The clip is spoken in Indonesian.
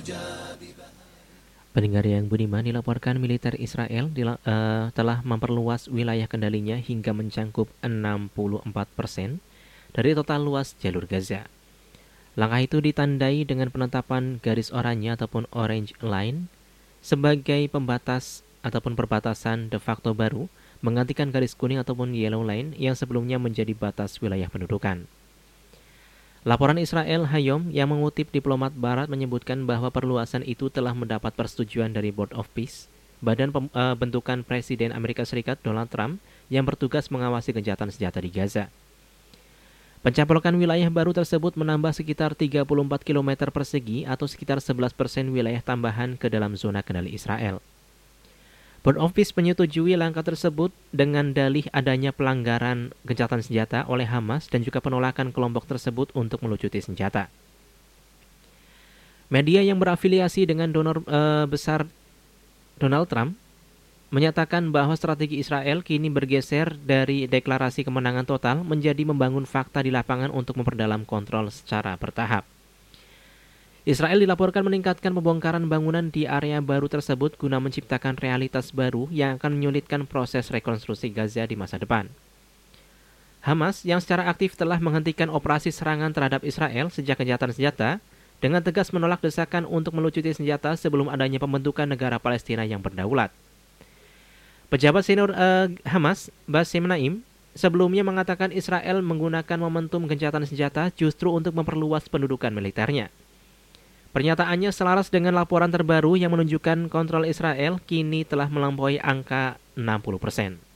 Pendengar yang budiman, dilaporkan militer Israel telah memperluas wilayah kendalinya hingga mencakup 64% dari total luas jalur Gaza. Langkah itu ditandai dengan penetapan garis oranye ataupun orange line sebagai pembatas ataupun perbatasan de facto baru, menggantikan garis kuning ataupun yellow line yang sebelumnya menjadi batas wilayah pendudukan. Laporan Israel Hayom yang mengutip diplomat barat menyebutkan bahwa perluasan itu telah mendapat persetujuan dari Board of Peace, badan bentukan Presiden Amerika Serikat Donald Trump yang bertugas mengawasi gencatan senjata di Gaza. Pencaplokan wilayah baru tersebut menambah sekitar 34 km persegi atau sekitar 11% wilayah tambahan ke dalam zona kendali Israel. Board of Peace menyetujui langkah tersebut dengan dalih adanya pelanggaran gencatan senjata oleh Hamas dan juga penolakan kelompok tersebut untuk melucuti senjata. Media yang berafiliasi dengan donor besar Donald Trump menyatakan bahwa strategi Israel kini bergeser dari deklarasi kemenangan total menjadi membangun fakta di lapangan untuk memperdalam kontrol secara bertahap. Israel dilaporkan meningkatkan pembongkaran bangunan di area baru tersebut guna menciptakan realitas baru yang akan menyulitkan proses rekonstruksi Gaza di masa depan. Hamas yang secara aktif telah menghentikan operasi serangan terhadap Israel sejak gencatan senjata dengan tegas menolak desakan untuk melucuti senjata sebelum adanya pembentukan negara Palestina yang berdaulat. Pejabat senior Hamas, Bassem Naim, sebelumnya mengatakan Israel menggunakan momentum gencatan senjata justru untuk memperluas pendudukan militernya. Pernyataannya selaras dengan laporan terbaru yang menunjukkan kontrol Israel kini telah melampaui angka 60%.